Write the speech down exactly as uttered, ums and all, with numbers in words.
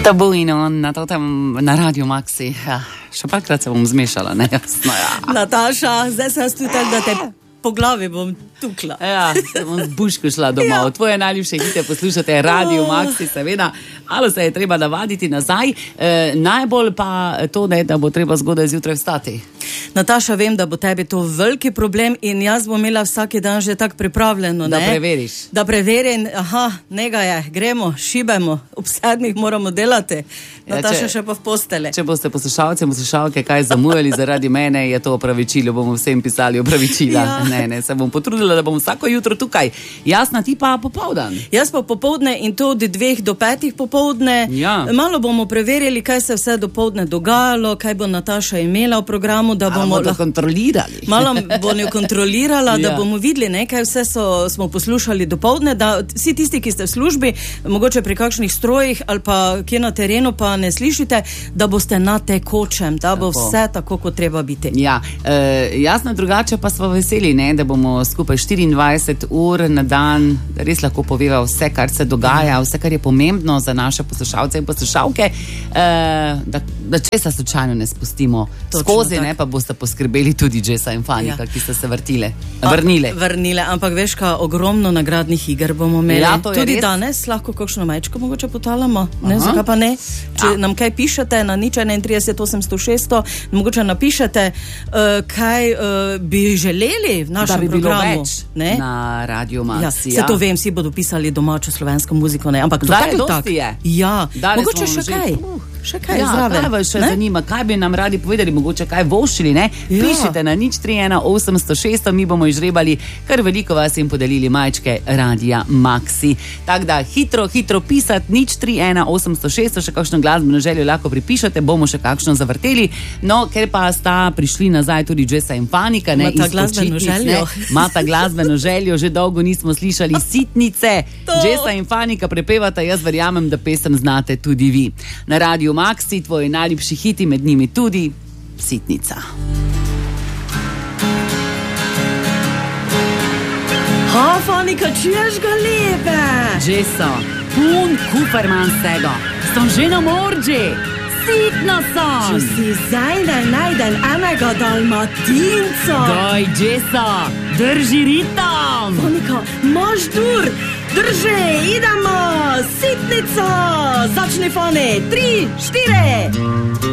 Tabu in on na, to tam, na Radio Maxi. Ja, še parkrat se bom zmešala, ne jasno. Ja. Nataša, zdaj se jaz tudi tako, da te po glavi bom tukla. Ja, se bom z buško šla domov. Ja. Tvoje najljubše hite poslušate Radio oh. Maxi, seveda. Ali se je treba navaditi nazaj. E, najbolj pa to, ne, da bo treba zgodaj zjutraj vstati. Nataša, vem, da bo tebi to veliki problem in jaz bom imela vsaki dan že tako pripravljeno. Da ne? preveriš. Da preverim, aha, nega je, gremo, šibemo, ob sedmih moramo delati. Nataša, ja, če, še pa v postele. Če boste poslušalci in poslušalke kaj zamujali zaradi mene, je to opravičilo, bomo vsem pisali opravičila. Ja. Ne, ne, se bom potrudila, da bom vsako jutro tukaj. Jasna, ti pa popoldan. Jaz pa popoldne in to od dveh do petih popoldne. Ja. Malo bomo preverili, kaj se vse dopoldne dogajalo, kaj bo Nataša imela v programu, da bomo to kontrolirali. Malo bom jo kontrolirala, Ja. da bomo videli, ne, kaj vse so, smo poslušali dopoldne, da vsi tisti, ki ste v službi, mogoče pri kakšnih strojih ali pa kje na terenu pa ne slišite, da boste na tekočem, da bo Tako. vse tako, kot treba biti. Ja, e, jasno, drugače pa smo veseli, ne, da bomo skupaj štiriindvajset ur na dan res lahko poveva vse, kar se dogaja, vse, kar je pomembno za naše poslušalce in poslušalke, e, da, da česa slučajno ne spustimo Točno skozi, tak. ne, pa boste poskrbeli tudi Jessa in Fanika, Ja. ki ste se vrtile, vrnile. A, vrnile, ampak veš, kaj, ogromno nagradnih iger bomo imeli. Ja, to je tudi res. danes lahko kakšno majčko mogoče potalamo, ne, Aha. zakaj pa ne? Če Ja. nam kaj pišete na nič enaintrideset osemsto šeststo, mogoče napišete, uh, kaj uh, bi želeli v našem Da bi bilo programu. več Ne? na Radio Ja, Maxi. se to vem, vsi bodo pisali domačo slovensko muziko, ne, ampak to Zdaj tako dosti tak. je. Ja, Danes mogoče smo še že- kaj. Uh. Še kaj Ja, zraven. kaj vas še ne? zanima, kaj bi nam radi povedali, mogoče kaj voščili, ne? Ja. Pišite na nič tri ena osemsto šeststo, mi bomo izžrebali kar veliko vas in podelili majčke Radia Maxi. Tako da hitro, hitro pisati nič tri ena osemsto šeststo, še kakšno glasbeno željo lahko pripišete, bomo še kakšno zavrteli. No, ker pa sta prišli nazaj tudi Jessa in Fanika, ne? Mata iz glasbeno počitnic, željo. ne? Mata glasbeno željo, že dolgo nismo slišali Sitnice. To. Jessa in Fanika prepevata, jaz verjamem, da pesem znate tudi vi. Na Radio Maxi, tvoji najljubši hiti, med njimi tudi Sitnica. Ha, Fanika, čuješ ga lepe? Jessa, pun kuperman sega, sem že na morđi, sitna Če sem. si zdaj najdem enega dalmatinca. Daj, Jessa, drži ritam. Fanika, imaš dur, drži, idemo, sitnica, začni Fani, tri, štiri.